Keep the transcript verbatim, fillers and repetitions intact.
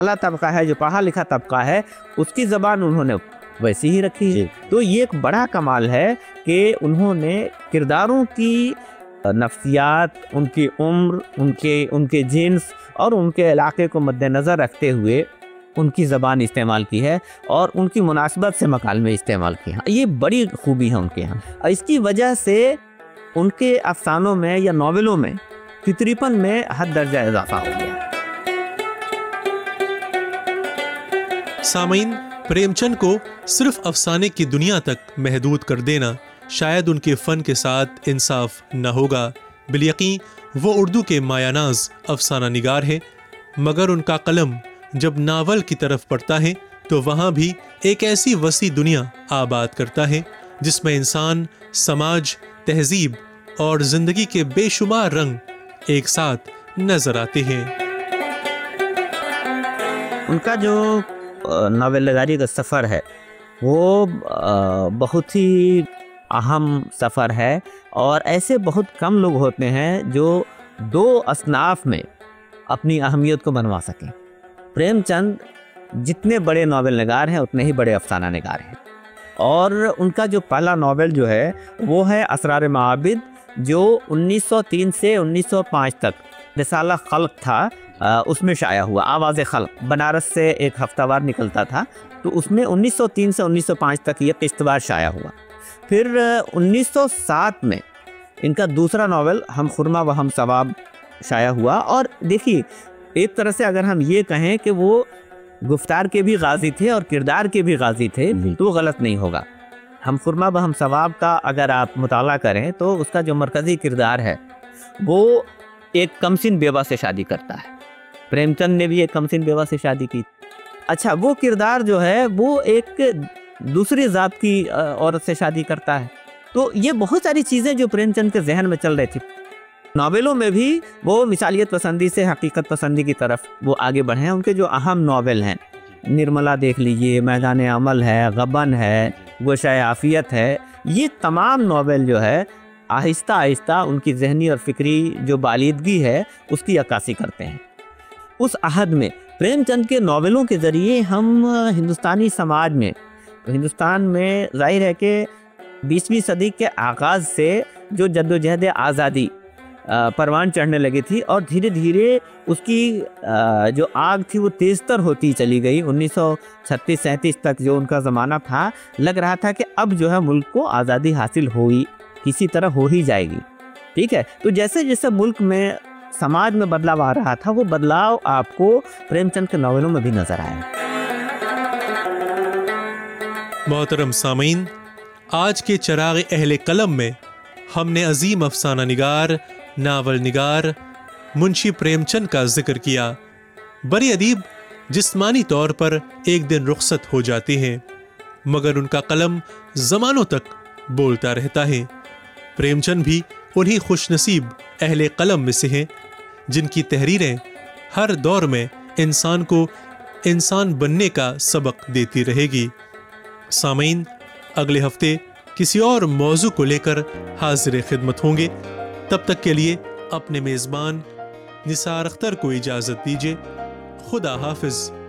اعلیٰ طبقہ ہے، جو پڑھا لکھا طبقہ ہے، اس کی زبان انہوں نے ویسی ہی رکھی ہے۔ تو یہ ایک بڑا کمال ہے کہ انہوں نے کرداروں کی نفسیات، ان کی عمر، ان کے ان کے جنس اور ان کے علاقے کو مد نظر رکھتے ہوئے ان کی زبان استعمال کی ہے اور ان کی مناسبت سے مکالمے استعمال کیے ہیں۔ یہ بڑی خوبی ہے ان کے ہاں، اور اس کی وجہ سے ان کے افسانوں میں یا ناولوں میں فطریپن میں حد درجہ اضافہ ہو گیا۔ سامعین، پریم چند کو صرف افسانے کی دنیا تک محدود کر دینا شاید ان کے فن کے ساتھ انصاف نہ ہوگا۔ بالیقین وہ اردو کے مایہ ناز افسانہ نگار ہے، مگر ان کا قلم جب ناول کی طرف پڑتا ہے تو وہاں بھی ایک ایسی وسیع دنیا آباد کرتا ہے جس میں انسان، سماج، تہذیب اور زندگی کے بے شمار رنگ ایک ساتھ نظر آتے ہیں۔ ان کا جو ناول نگاری کا سفر ہے وہ بہت ہی اہم سفر ہے، اور ایسے بہت کم لوگ ہوتے ہیں جو دو اصناف میں اپنی اہمیت کو بنوا سکیں۔ پریم چند جتنے بڑے ناول نگار ہیں اتنے ہی بڑے افسانہ نگار ہیں، اور ان کا جو پہلا ناول جو ہے وہ ہے اسرار معابد، جو انیس سو تین سے انیس سو پانچ تک رسالہ خلق تھا، اس میں شائع ہوا۔ آواز خلق بنارس سے ایک ہفتہ وار نکلتا تھا، تو اس میں انیس سو تین سے انیس سو پانچ تک یہ قسط وار شائع ہوا۔ پھر انیس سو سات میں ان کا دوسرا ناول ہم خرما و ہم ثواب شائع ہوا، اور دیکھیے ایک طرح سے اگر ہم یہ کہیں کہ وہ گفتار کے بھی غازی تھے اور کردار کے بھی غازی تھے تو وہ غلط نہیں ہوگا۔ ہم خرما و ہم ثواب کا اگر آپ مطالعہ کریں تو اس کا جو مرکزی کردار ہے وہ ایک کمسن بیوہ سے شادی کرتا ہے۔ پریم چند نے بھی ایک کمسن بیوہ سے شادی کی۔ اچھا، وہ کردار جو ہے وہ ایک دوسری ذات کی عورت سے شادی کرتا ہے۔ تو یہ بہت ساری چیزیں جو پریم چند کے ذہن میں چل رہی تھی، ناولوں میں بھی وہ مثالیت پسندی سے حقیقت پسندی کی طرف وہ آگے بڑھے ہیں۔ ان کے جو اہم ناول ہیں، نرملا دیکھ لیجئے، میدان عمل ہے، غبن ہے، گوشۂ عافیت ہے، یہ تمام ناول جو ہے آہستہ آہستہ ان کی ذہنی اور فکری جو بالیدگی ہے اس کی عکاسی کرتے ہیں۔ اس عہد میں پریم چند کے ناولوں کے ذریعے ہم ہندوستانی سماج میں، ہندوستان میں ظاہر ہے کہ بیسویں صدی کے آغاز سے جو جد و جہد آزادی پروان چڑھنے لگی تھی، اور دھیرے دھیرے اس کی جو آگ تھی وہ تیز تر ہوتی چلی گئی۔ انیس سو چھتیس سینتیس تک جو ان کا زمانہ تھا، لگ رہا تھا کہ اب جو ہے ملک کو آزادی حاصل ہوئی، کسی طرح ہو ہی جائے گی، ٹھیک ہے۔ تو جیسے جیسے ملک میں، سماج میں بدلاؤ آ رہا تھا، وہ بدلاؤ آپ کو پریم چند کے ناولوں میں بھی نظر آیا۔ محترم سامعین، آج کے چراغ اہل قلم میں ہم نے عظیم افسانہ نگار، ناول نگار منشی پریم چند کا ذکر کیا۔ بڑے ادیب جسمانی طور پر ایک دن رخصت ہو جاتے ہیں، مگر ان کا قلم زمانوں تک بولتا رہتا ہے۔ پریم چند بھی انہی خوش نصیب اہل قلم میں سے ہیں جن کی تحریریں ہر دور میں انسان کو انسان بننے کا سبق دیتی رہے گی۔ سامعین، اگلے ہفتے کسی اور موضوع کو لے کر حاضر خدمت ہوں گے۔ تب تک کے لیے اپنے میزبان نثار اختر کو اجازت دیجیے۔ خدا حافظ۔